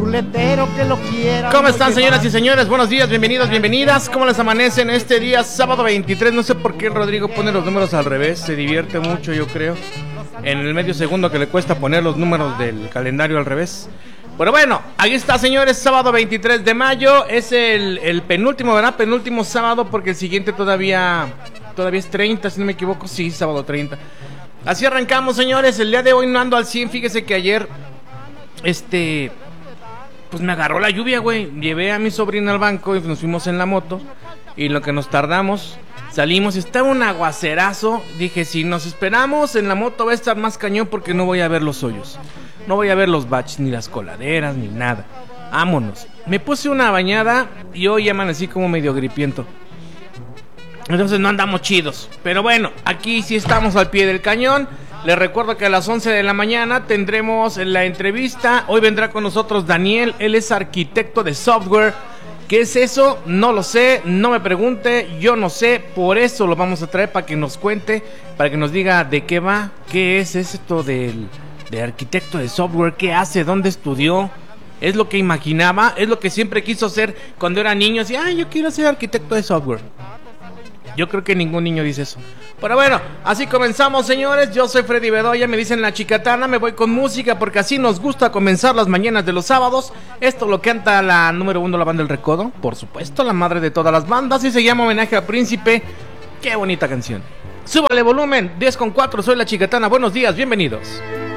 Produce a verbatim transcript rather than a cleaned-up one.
ruletero que lo quiera. ¿Cómo están, señoras y señores? Buenos días, bienvenidos, bienvenidas. ¿Cómo les amanece en este día, sábado veintitrés? No sé por qué el Rodrigo pone los números al revés. Se divierte mucho, yo creo, en el medio segundo que le cuesta poner los números del calendario al revés. Pero bueno, ahí está, señores, sábado veintitrés de mayo. Es el, el penúltimo, ¿verdad? Penúltimo sábado, porque el siguiente todavía Todavía es treinta, si no me equivoco. Sí, sábado treinta. Así arrancamos, señores. El día de hoy no ando al cien. Fíjese que ayer Este Pues me agarró la lluvia, güey. Llevé a mi sobrina al banco y nos fuimos en la moto. Y lo que nos tardamos, salimos, estaba un aguacerazo. Dije, si nos esperamos en la moto va a estar más cañón, porque no voy a ver los hoyos, no voy a ver los baches, ni las coladeras, ni nada. Vámonos. Me puse una bañada y hoy amanecí como medio gripiento. Entonces no andamos chidos. Pero bueno, aquí sí estamos al pie del cañón. Les recuerdo que a las once de la mañana tendremos la entrevista. Hoy vendrá con nosotros Daniel. Él es arquitecto de software. ¿Qué es eso? No lo sé, no me pregunte, yo no sé. Por eso lo vamos a traer, para que nos cuente, para que nos diga de qué va, qué es esto del de arquitecto de software, qué hace, dónde estudió. Es lo que imaginaba, es lo que siempre quiso ser cuando era niño. Así, ay, yo quiero ser arquitecto de software. Yo creo que ningún niño dice eso. Pero bueno, así comenzamos, señores. Yo soy Freddy Bedoya, me dicen la chicatana. Me voy con música porque así nos gusta comenzar las mañanas de los sábados. Esto lo canta la número uno, la banda El Recodo. Por supuesto, la madre de todas las bandas. Y se llama Homenaje al Príncipe. Qué bonita canción. Súbale volumen, diez con cuatro, soy la chicatana. Buenos días, bienvenidos.